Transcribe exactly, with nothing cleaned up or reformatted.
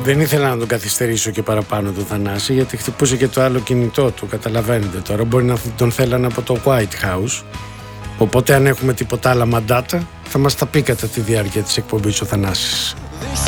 Δεν ήθελα να τον καθυστερήσω και παραπάνω το Θανάση, γιατί χτυπούσε και το άλλο κινητό του. Καταλαβαίνετε τώρα. Μπορεί να τον θέλανε από το White House. Οπότε, αν έχουμε τίποτα άλλα μαντάτα, θα μας τα πει κατά τη διάρκεια της εκπομπής ο Θανάσης.